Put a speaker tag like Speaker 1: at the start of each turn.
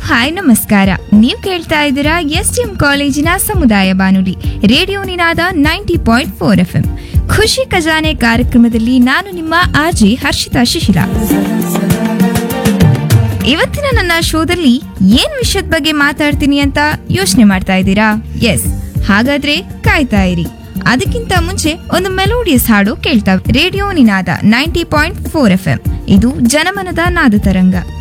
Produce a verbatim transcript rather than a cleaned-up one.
Speaker 1: Hi ನಮಸ್ಕಾರ. ನೀವು ಕೇಳ್ತಾ ಇದ್ದೀರಾ ಎಸ್ ಟಿ ಎಂ ಕಾಲೇಜಿನ ಸಮುದಾಯ ಬಾನುಲಿ ರೇಡಿಯೋ ನಿನಾದ ninety point four F M. ಖುಷಿ ಖಜಾನೆ ಕಾರ್ಯಕ್ರಮದಲ್ಲಿ ನಾನು ನಿಮ್ಮ ಆರ್ಜಿ ಹರ್ಷಿತಾ ಶಿಶಿಲ. ಇವತ್ತಿನ ನನ್ನ ಶೋದಲ್ಲಿ ಏನ್ ವಿಷಯದ ಬಗ್ಗೆ ಮಾತಾಡ್ತೀನಿ ಅಂತ ಯೋಚನೆ ಮಾಡ್ತಾ ಇದ್ದೀರಾ? ಎಸ್, ಹಾಗಾದ್ರೆ ಕಾಯ್ತಾ ಇರಿ. ಅದಕ್ಕಿಂತ ಮುಂಚೆ ಒಂದು ಮೆಲೋಡಿಯಸ್ ಹಾಡು ಕೇಳ್ತಾ ರೇಡಿಯೋ ನಿನಾದ ninety point four F M. ಇದು ಜನಮನದ ನಾದ ತರಂಗ.